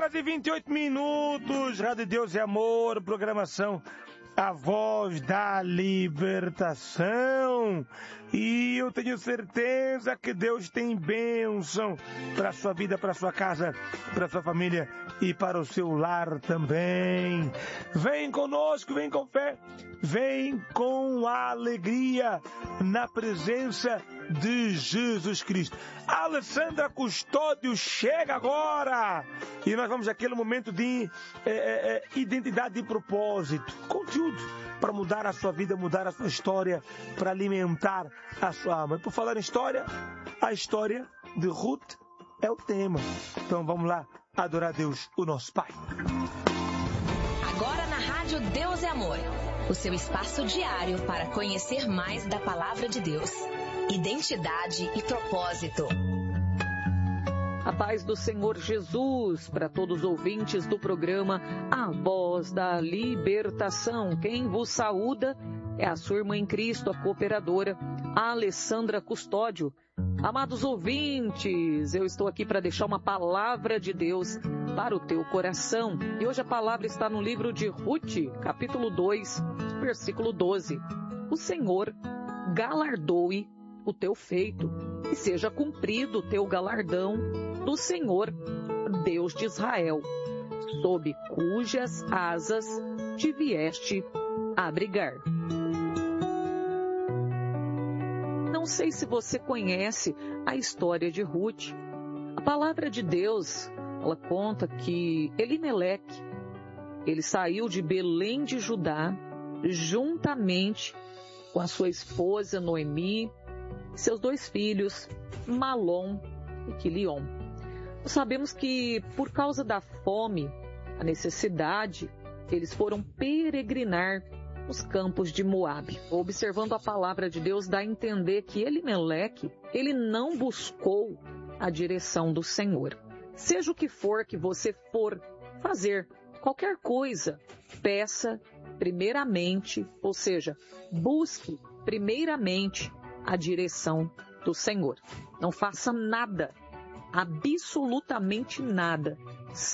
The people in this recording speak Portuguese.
6h28, Rádio Deus e Amor, programação A Voz da Libertação. E eu tenho certeza que Deus tem bênção para a sua vida, para a sua casa, para a sua família e para o seu lar também. Vem conosco, vem com fé, vem com alegria na presença de Jesus Cristo. A Alessandra Custódio chega agora e nós vamos àquele momento de identidade e propósito, conteúdo para mudar a sua vida, mudar a sua história, para alimentar a sua alma. E por falar em história, a história de Ruth é o tema. Então vamos lá adorar Deus, o nosso Pai. Agora na Rádio Deus é Amor, o seu espaço diário para conhecer mais da Palavra de Deus. Identidade e propósito. A paz do Senhor Jesus para todos os ouvintes do programa A Voz da Libertação. Quem vos saúda é a sua irmã em Cristo, a cooperadora Alessandra Custódio. Amados ouvintes, eu estou aqui para deixar uma palavra de Deus para o teu coração. E hoje a palavra está no livro de Ruth, capítulo 2, versículo 12. O Senhor galardoe o teu feito, e seja cumprido o teu galardão do Senhor, Deus de Israel, sob cujas asas te vieste abrigar. Não sei se você conhece a história de Ruth. A palavra de Deus, ela conta que Elimeleque, ele saiu de Belém de Judá, juntamente com a sua esposa Noemi, seus 2 filhos, Malom e Quilion. Nós sabemos que, por causa da fome, a necessidade, eles foram peregrinar nos campos de Moabe. Observando a palavra de Deus, dá a entender que Elimeleque, ele não buscou a direção do Senhor. Seja o que for que você for fazer, qualquer coisa, peça primeiramente, ou seja, busque primeiramente a direção do Senhor. Não faça nada, absolutamente nada,